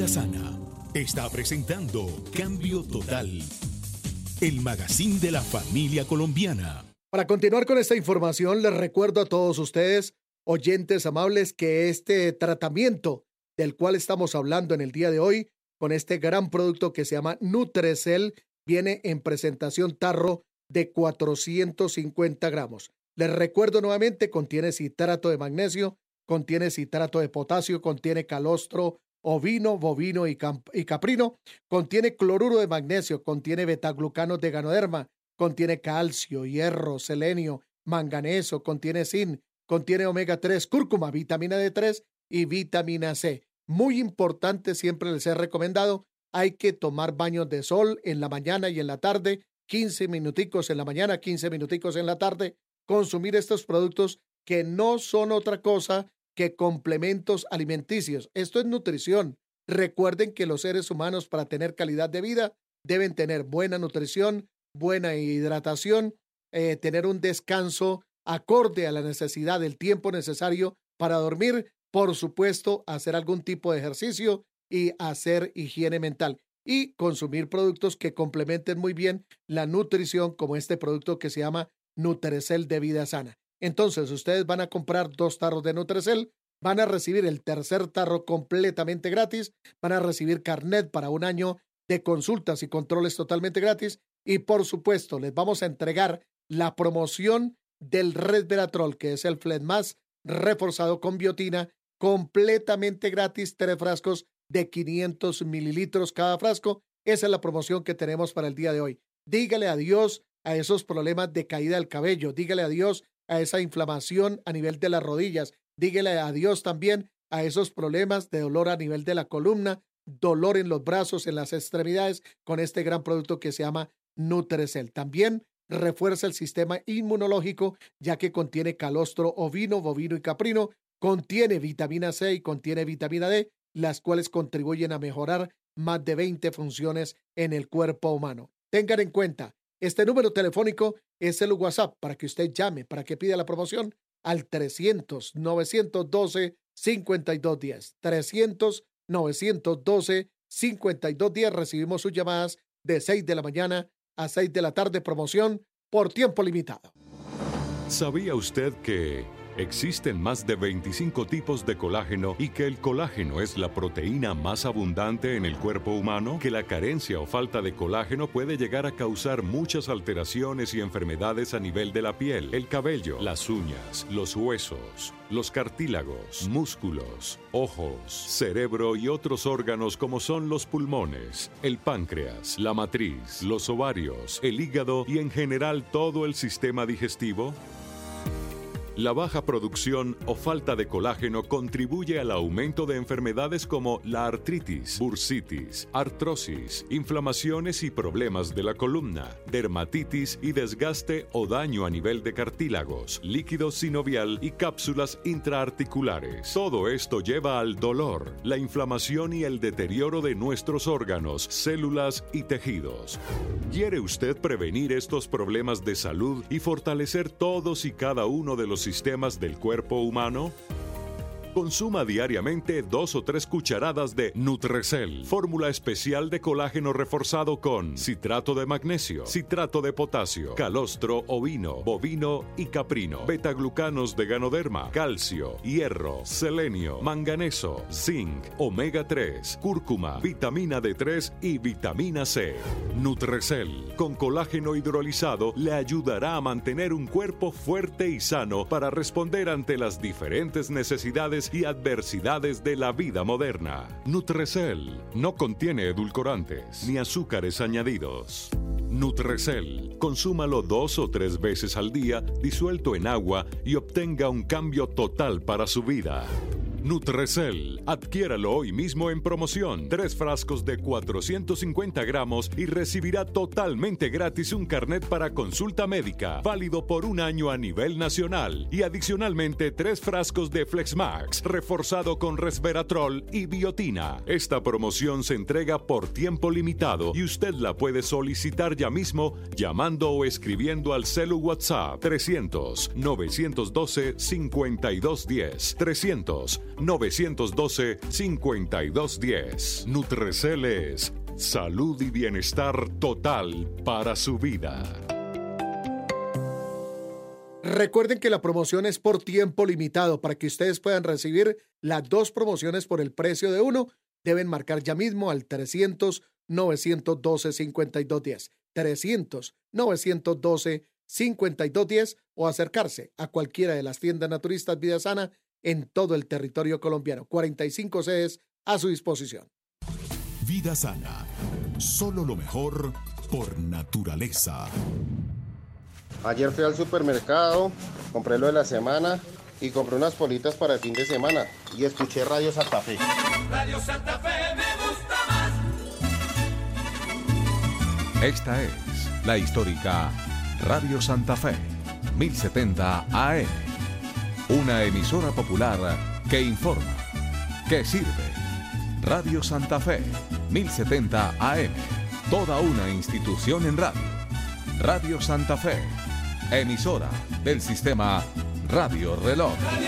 Vida Sana está presentando Cambio Total, el magazine de la familia colombiana. Para continuar con esta información, les recuerdo a todos ustedes, oyentes amables, que este tratamiento del cual estamos hablando en el día de hoy, con este gran producto que se llama Nutrecel, viene en presentación tarro de 450 gramos. Les recuerdo nuevamente, contiene citrato de magnesio, contiene citrato de potasio, contiene calostro ovino, bovino y caprino, contiene cloruro de magnesio, contiene betaglucanos de ganoderma, contiene calcio, hierro, selenio, manganeso, contiene zinc, contiene omega 3, cúrcuma, vitamina D3 y vitamina C. Muy importante, siempre les he recomendado, hay que tomar baños de sol en la mañana y en la tarde, 15 minuticos en la mañana, 15 minuticos en la tarde, consumir estos productos que no son otra cosa que complementos alimenticios. Esto es nutrición. Recuerden que los seres humanos, para tener calidad de vida, deben tener buena nutrición, buena hidratación, tener un descanso acorde a la necesidad del tiempo necesario para dormir, por supuesto, hacer algún tipo de ejercicio y hacer higiene mental y consumir productos que complementen muy bien la nutrición, como este producto que se llama Nutrecel de Vida Sana. Entonces, ustedes van a comprar 2 tarros de Nutrecel, van a recibir el tercer tarro completamente gratis, van a recibir carnet para 1 año de consultas y controles totalmente gratis y, por supuesto, les vamos a entregar la promoción del Resveratrol, que es el Fledmas reforzado con biotina, completamente gratis, 3 frascos de 500 mililitros cada frasco. Esa es la promoción que tenemos para el día de hoy. Dígale adiós a esos problemas de caída del cabello, dígale adiós a esa inflamación a nivel de las rodillas, dígale adiós también a esos problemas de dolor a nivel de la columna, dolor en los brazos, en las extremidades, con este gran producto que se llama Nutrecel. También refuerza el sistema inmunológico, ya que contiene calostro ovino, bovino y caprino, contiene vitamina C y contiene vitamina D, las cuales contribuyen a mejorar más de 20 funciones en el cuerpo humano. Tengan en cuenta, este número telefónico es el WhatsApp para que usted llame, para que pida la promoción al 300-912-5210. 300-912-5210. Recibimos sus llamadas de 6 de la mañana a 6 de la tarde. Promoción por tiempo limitado. ¿Sabía usted que existen más de 25 tipos de colágeno y que el colágeno es la proteína más abundante en el cuerpo humano? Que la carencia o falta de colágeno puede llegar a causar muchas alteraciones y enfermedades a nivel de la piel, el cabello, las uñas, los huesos, los cartílagos, músculos, ojos, cerebro y otros órganos como son los pulmones, el páncreas, la matriz, los ovarios, el hígado y en general todo el sistema digestivo. La baja producción o falta de colágeno contribuye al aumento de enfermedades como la artritis, bursitis, artrosis, inflamaciones y problemas de la columna, dermatitis y desgaste o daño a nivel de cartílagos, líquido sinovial y cápsulas intraarticulares. Todo esto lleva al dolor, la inflamación y el deterioro de nuestros órganos, células y tejidos. ¿Quiere usted prevenir estos problemas de salud y fortalecer todos y cada uno de los sistemas del cuerpo humano? Consuma diariamente 2 o 3 cucharadas de Nutrecel, fórmula especial de colágeno reforzado con citrato de magnesio, citrato de potasio, calostro ovino, bovino y caprino, betaglucanos de ganoderma, calcio, hierro, selenio, manganeso, zinc, omega 3, cúrcuma, vitamina D3 y vitamina C. Nutrecel, con colágeno hidrolizado, le ayudará a mantener un cuerpo fuerte y sano para responder ante las diferentes necesidades y adversidades de la vida moderna. Nutrecel no contiene edulcorantes ni azúcares añadidos. Nutrecel, consúmalo 2 o 3 veces al día disuelto en agua y obtenga un cambio total para su vida. Nutrecel, adquiéralo hoy mismo en promoción. 3 frascos de 450 gramos y recibirá totalmente gratis un carnet para consulta médica, válido por 1 año a nivel nacional. Y adicionalmente 3 frascos de Flexmax, reforzado con Resveratrol y biotina. Esta promoción se entrega por tiempo limitado y usted la puede solicitar ya mismo llamando o escribiendo al celu WhatsApp 300-912-5210. 300 912-5210. Nutrecel es salud y bienestar total para su vida. Recuerden que la promoción es por tiempo limitado. Para que ustedes puedan recibir las 2 promociones por el precio de 1, deben marcar ya mismo al 300-912-5210. 300-912-5210 o acercarse a cualquiera de las tiendas naturistas Vida Sana en todo el territorio colombiano. 45 sedes a su disposición. Vida Sana. Solo lo mejor por naturaleza. Ayer fui al supermercado, compré lo de la semana y compré unas politas para el fin de semana y escuché Radio Santa Fe. Radio Santa Fe me gusta más. Esta es la histórica Radio Santa Fe, 1070 AM. Una emisora popular que informa, que sirve. Radio Santa Fe, 1070 AM. Toda una institución en radio. Radio Santa Fe, emisora del sistema Radio Reloj.